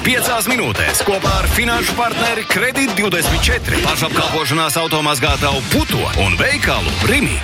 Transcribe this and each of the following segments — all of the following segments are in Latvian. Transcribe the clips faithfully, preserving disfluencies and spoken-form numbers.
piecās minūtēs kopā ar finanšu partneri Kredīt divdesmit četri, pašapkalpošanās automazgātavu Puto un veikalu Rimi.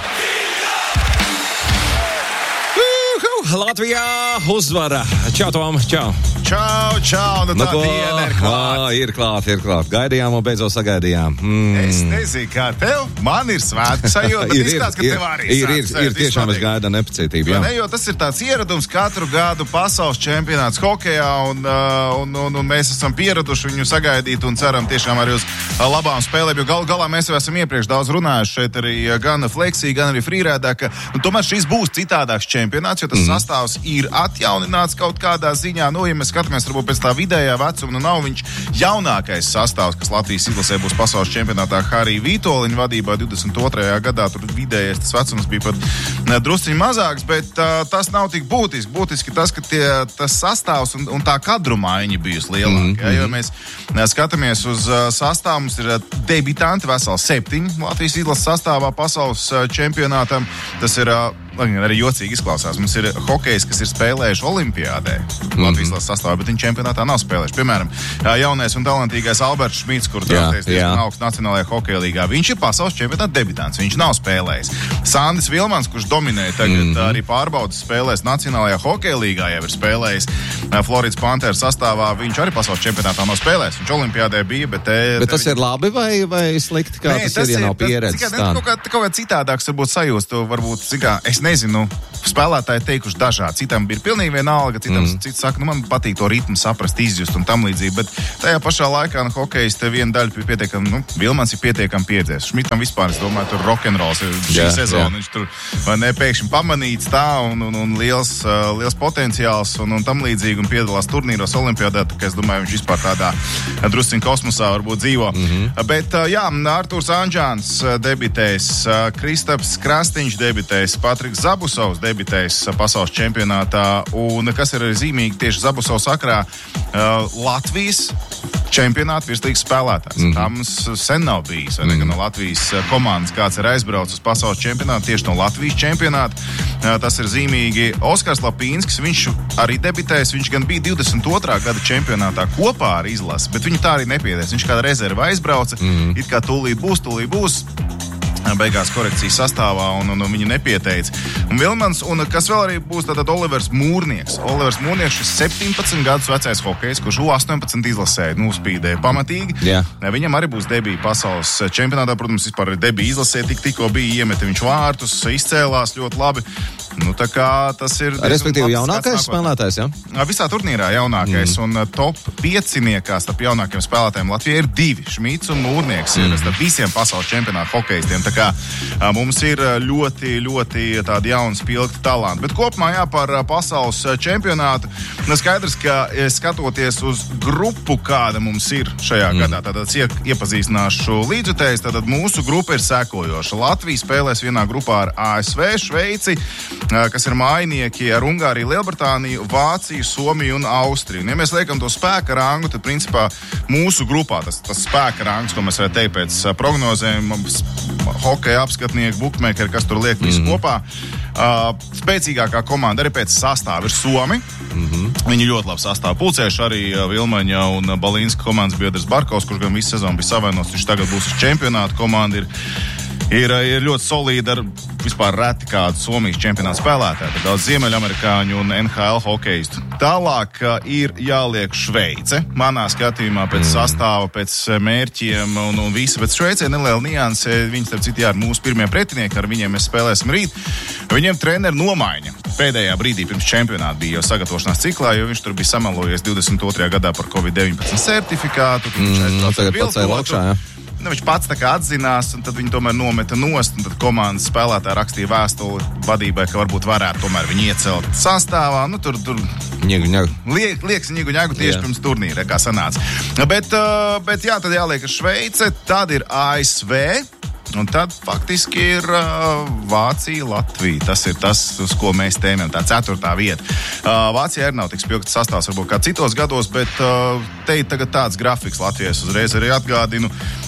Latvijā uzvara. Čau, Tom, čau. Čau, čau, nu tā ko? diena ir klāt. Ā, ir klāt, ir klāt. Gaidījām un beidzot sagaidījām. Mm. Es nezinu, kā tev, man ir svētku sajūta, bet ir, izskatās, ka ir, tev arī ir, ir, ir, ir tiešām es gaidu nepacietību, jā. Ne, jo tas ir tāds ieradums katru gadu pasaules čempionāts hokejā, un, uh, un, un, un mēs esam pieraduši viņu sagaidīt un ceram tiešām arī uz uh, labām spēlēm, jo gal galā mēs jau esam iepriekš daudz runājuši šeit arī uh, gan Fleksī, gan arī Frīrēdā, ka nu, tomēr šis būs citādāks čempionāts, jo tas mm. sastāvs ir atjaunināts kaut kādā ziņā. Nu, ja mēs skatāmies varbūt pēc tā vidējā vecuma, nu nav viņš jaunākais sastāvs, kas Latvijas izlasē būs pasaules čempionātā Harija Vītoliņa vadībā divdesmit otrajā gadā. Tur vidējais tas vecums bija pat ne, drusciņ mazāks, bet uh, tas nav tik būtiski. Būtiski tas, ka tie, tas sastāvs un, un tā kadru maiņa bijusi lielāka. Mm-hmm. Ja, jo mēs ne, skatāmies uz uh, sastāvu, mums ir uh, debitanti veseli septiņi Latvijas izlases sastāvā pasaules uh, čempionātam. Tas ir uh, arī jocīgi izklausās. Mums ir hokejs, kas ir spēlējuši olimpiādē mm-hmm. Latvijas izlases sastāvā, bet viņi čempionātā nav spēlējuši. Piemēram, jaunais un talantīgais Alberts Šmits, kur draudēs diezgan augsts Nacionālajā hokeja līgā. Viņš ir pasaules čempionāta debitants, viņš nav spēlējis. Sandis Vilmans, kurš dominēja tagad mm-hmm. arī pārbaudas spēlēs Nacionālajā hokeja līgā, jau ir spēlējis Floridas Panthers sastāvā, viņš arī pasaules čempionātā nav spēlējis. Viņš olimpiādē bija, bet... Te, bet tas te, ir labi vai, vai slikti, kā Nē, tas, tas ir, ja nav pieredzes? Tas, kaut kā, kaut kā citādāks varbūt sajūst, varbūt, kā, es nezinu, spēlētāji teikuši dažādi. Citam ir pilnīgi vienalga, citam mm. cits saka, nu man patīk to ritmu saprast, izjust un tam līdzīgi, bet tajā pašā laikā nu, hokejs te viena daļa bija pietiekami, nu, Vilmans ir pietiekami piedzēs. Šmitam vispār, es domāju, tur rock'n'rolls ir šī yeah, sezona, yeah. Viņš tur, vai ne, pēkšņi pamanīts tā un, un, un liels, uh, liels potenciāls un, un tam līdzīgi un piedalās turnīros olimpiādā, tā kā es domāju, viņš vispār tādā drusciņ kosmosā varbūt dzīvo. Mm-hmm. Bet, uh, jā, Arturs Anžāns debitēs, uh, Kristaps Krastīņš debitēs, Patriks Zabusovs debitēs pasaules čempionātā, un kas ir zīmīgi tieši Zabusovs sakrā, uh, Latvijas čempionāta virslīgas spēlētājs. Mm-hmm. Tā mums sen nav bijis, vai ne, ka no Latvijas komandas kāds ir aizbraucis uz pasaules čempionātu, tieši no Latvijas čempionāta. Uh, tas ir zīmīgi. Oskars Lapīnskis, viņš arī debitēs, viņš gan bija divdesmit otrā gada čempionātā kopā ar izlasi, bet viņu tā arī nepiedēs. Viņš kāda rezerva aizbrauca, mm-hmm. it kā tūlīt būs, tūlīt būs. Beigās korekcijas sastāvā un, un, un viņu nepieteica. Un Vilmans, un kas vēl arī būs tātad Olivers Mūrnieks. Olivers Mūrnieks šis septiņpadsmit gadus vecais hokejs, kurš U astoņpadsmit izlasēja, nu, spīdēja pamatīgi. Yeah. Viņam arī būs debija pasaules čempionātā, protams, vispār debija izlasē, tik tikko bija iemeta viņš vārtus, izcēlās ļoti labi. Nu, tā kā tas ir... Respektīvi jaunākais spēlētājs, jā? Ja? Visā turnīrā jaunākais, mm. un top pieciniekā starp jaunākiem spēlētājiem Latvijā ir divi. Šmits un Mūrnieks mm. ir starp visiem pasaules čempionāta hokejistiem. Tā kā a, mums ir ļoti, ļoti tādi jauni spilgti talanti. Bet kopumā, jā, par pasaules čempionātu, skaidrs, ka skatoties uz grupu, kāda mums ir šajā mm. gadā, tātad iepazīstināšu līdzutējs, tātad mūsu grupa ir sekojoša. Latvija spēlēs vienā grupā ar A S V, Šveici, kas ir mājnieki ar Ungāriju, Lielbritāniju, Vāciju, Somiju un Austriju. Ja mēs liekam to spēka rangu, tad principā mūsu grupā tas, tas spēka rangs, ko mēs varētu teikt pēc prognozēm, hokeja apskatnieki, bukmekeri, kas tur liek visu mm-hmm. kopā. Uh, spēcīgākā komanda arī pēc sastāva ir Somi. Mm-hmm. Viņi ļoti labi sastāvu pulcējuši arī uh, Vilmaņa un Balīnska komandas biedrs Barkovs, kurš gan visu sezonu bija savainots, viņš tagad būs uz čempionātu komanda. Ir Ir, ir ļoti solīdi ar vispār reti kādu Somijas čempionāta spēlētāju. Tad daudz ziemeļamerikāņu un N H L hokeistu. Tālāk ir jāliek Šveice. Manā skatījumā pēc sastāva, pēc mērķiem un, un visa. Bet Šveicē neliela nianse. Viņi, starp citu, jā, ir mūsu pirmie pretinieki. Ar viņiem mēs spēlēsim rīt. Viņiem treneru nomaiņa. Pēdējā brīdī pirms čempionāta bija jau sagatavošanās ciklā, jo viņš tur bija samalojies divdesmit otrajā gadā par covid deviņpadsmit certifikātu. Mm, tagad pacēla augšā, jā. Nu, viņš pats tā kā atzinās, un tad viņi tomēr nometa nost, un tad komandas spēlētāji rakstīja vēstuli vadībai, ka varbūt varētu tomēr viņu iecelt sastāvā. Nu, tur, tur ņegu, ņegu. Liek, liekas ņegu, ņegu tieši jā. Pirms turnīra, kā sanāca. Bet, bet jā, tad jāliek Šveice, tad ir A S V, un tad faktiski ir uh, Vācija, Latvija. Tas ir tas, uz ko mēs tēmējam, tā ceturtā vieta. Uh, Vācijā arī nav tik spilgts sastāvs, varbūt kā citos gados, bet uh, te ir tagad tāds grafiks Latvijas uzreiz arī atgādinu.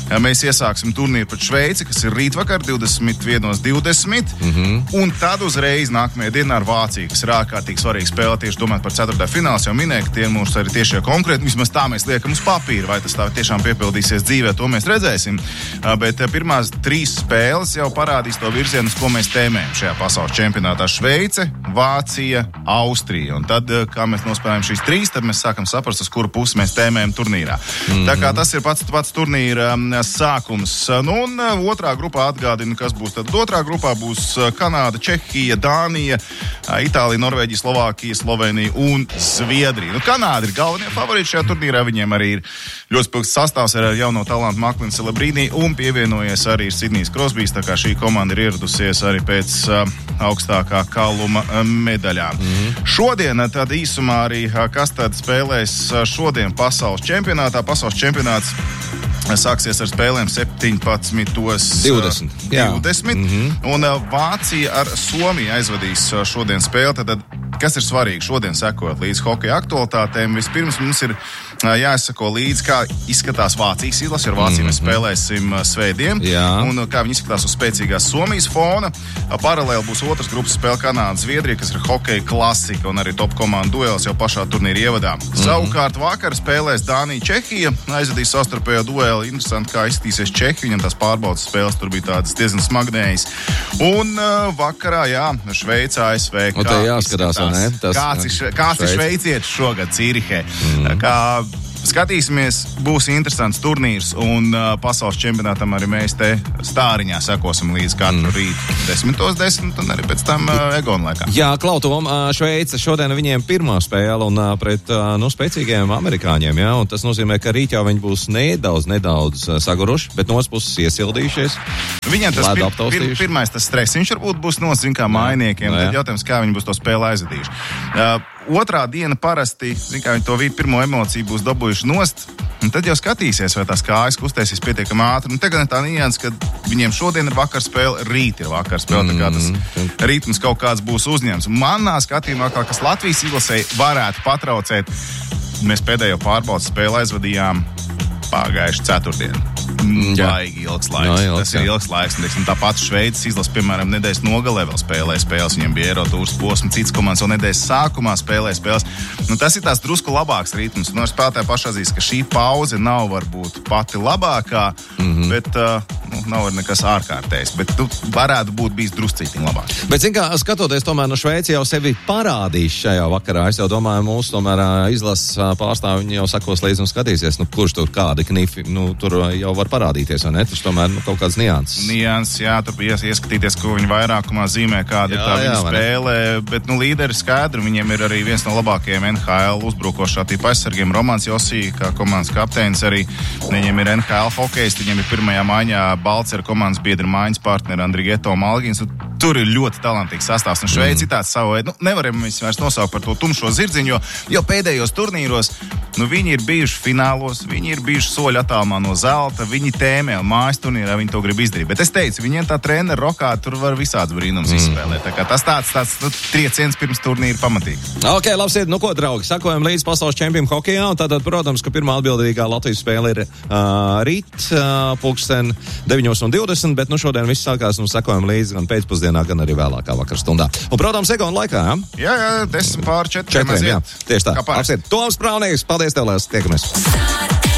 Mēs iesāksim turnīru pret Šveici, kas ir rītvakar divdesmit viens divdesmit, mm-hmm. un tad uzreiz nākamajā dienā ar Vāciju, kas ir ārkārtīgi svarīga spēle tieši domājot par ceturtā fināls, jau minēja, ka tie mūsu arī tiešie konkurenti, vismaz tā mēs liekam uz papīra, vai tas tā tiešām piepildīsies dzīvē, to mēs redzēsim. Bet pirmās trīs spēles jau parādīs to virzienu, uz ko mēs tēmējam šajā pasaules čempionātā. Šveice, Vācija, Austrija. Un tad, kā mēs nospēlējam šīs trīs, tad mēs sākam saprast, uz kuru pusi mēs tēmējam turnīrā. Mm-hmm. Tā kā tas ir pats, pats turnīra sākums. Nu, un otrā grupā atgādina, kas būs. Tad otrā grupā būs Kanāda, Čehija, Dānija, Itālija, Norvēģija, Slovākija, Slovenija un Zviedrija. Nu, Kanāda ir galvenie favorīti šajā turnīrā. Viņiem arī ir ļoti spilgts sastāvs ar jauno talantu Maklinu Celebrīnī un pievienojies arī Sidnijs Krosbijs, tā kā šī komanda ir ieradusies arī pēc uh, augstākā kaluma uh, medaļām. Mm-hmm. Šodien tad īsumā arī, uh, kas tad spēlēs uh, šodien pasaules čempionātā. Pasaules čempionāts sāksies ar spēlēm septiņpadsmit divdesmit. divdesmit Mm-hmm. un Vācija ar Somiju aizvadīs šodien spēli. Tad, kas ir svarīgi šodien sekot līdz hokeja aktualitātēm? Vispirms mums ir jāsako līdz, kā izskatās Vācijas izlase, jo Vāciju mēs spēlēsim svētdien, Jā. un kā viņi izskatās uz spēcīgās Somijas fona. Paralēli būs otras grupas spēle Kanāda, Zviedrija, kas ir hokeja klasika un arī top komandu duels jau pašā turnīra ievadā. Mm-hmm. Savukārt vakar spēlēs Dānija, Čehija, aizvadīs savstarpējo dueli. Interesanti, kā izskatīsies Čehi, viņam tās pārbaudas spēles tur bija tādas diezgan smagnējas. Un uh, vakarā, jā, Šveica, A S V. Un te jāskatās, vai ne? Tas, kāds ir, kāds ir šveicietis šogad Cīrihē. Mm. Kā skatīsimies, būs interesants turnīrs, un uh, pasaules čempionātam arī mēs te stāriņā sekosim līdz katru mm. rītu. Desmitos desmit, un arī pēc tam uh, Egona laikā. Jā, Klautom, Šveice šodien viņiem pirmā spēle un uh, pret uh, nu, spēcīgiem amerikāņiem, jā, un tas nozīmē, ka rīt jau viņi būs nedaudz, nedaudz uh, saguruši, bet no otras puses iesildījušies. Viņiem tas pir, pir, pirmais tas stresiņš varbūt būs nozīm kā mainiekiem, no, tad jautājums, kā viņi būs to spēli aizvadījuši. Uh, Otrā diena parasti, zin kā viņi to pirmo emociju būs dabūjuši nost, un tad jau skatīsies, vai tās kājas kustēsies pietiekami ātri. Un tagad ir tā nianses, ka viņiem šodien ir vakar spēle, rīt ir vakar spēle, tā kā tas ritms kaut kāds būs uzņemts. Manā skatījumā, kā kas Latvijas izlasēji varētu patraucēt, mēs pēdējo pārbaudas spēli aizvadījām pagājuši ceturtdienu. Baigi ilgs laiks. Jā, ilgs, tas ir ilgs laiks. Un tāpat Šveices izlase, piemēram, nedēļas nogalē vēl spēlē spēles. Viņiem bija Eirotūras posms, cits komandas vēl nedēļas sākumā spēlē spēles. Nu, tas ir tās drusku labāks ritms. Nu, ar spēlētāju pašatzīst, ka šī pauze nav varbūt pati labākā, mm-hmm. bet uh, nu, nav nekas ārkārtējs. Bet nu, varētu būt bijis druscītiņ labāk. Bet, zin kā, skatoties tomēr no Šveici jau sevi parādīs šajā vakarā. Es jau domāju, mūsu tomēr izlases pārstāvi viņi jau sakos līdz un skatīsies, nu, kurš tur kādi knifi, nu, tur jau var parādīties, vai ne? Tas tomēr nu, kaut kāds nianses. Nianses, jā, tur bija ieskatīties, ko viņi vairākumā zīmē, kāda jā, ir tā viņa spēle, bet, nu, līderi skaidri, viņiem ir arī viens no labākajiem N H L uzbrukošā tīpa aizsargiem, Romans Josī, kā komandas kapteinis arī, viņiem ir N H L hokejs, viņiem ir pirmajā maiņā Balcer komandas biedra maiņas partneri Andrigeto Malgins, tur ir ļoti talantīgs sastāvs, un Šveici mm. tāds savu, nu, nevaram mēs vairs nosaukt par to tumšo zirdziņu, jo jau pēdējos turnīros, nu, viņi ir bijuši finālos, viņi ir bijuši soļu attālumā no zelta, viņi tēmē un mājas turnīrā viņi to grib izdarīt. Bet es teicu, viņiem tā treneru rokā tur var visāds brīnums mm. izspēlēt. Tā kā tas tāds, tāds nu, trieciens pirms turnīra pamatīgi. Ok, labs iet, nu ko, draugi, sakojam līdz pasaules čempionu hokejā, un tātad, protams, ka pirmā atbildīgā Latvijas spēle ir uh, rīt, uh, pulksten deviņos un divdesmit, bet nu šodien viss sākās un sakojam līdz gan pēcpusdienā, gan arī vēlākā vakarstundā. Un, protams, Egona laikā, jā? Jā, jā, desmit pār četriem. Četriem, jā, tieši tā. Labs iet. Toms Praunieks, paldies tev, Lēs, tiekamies.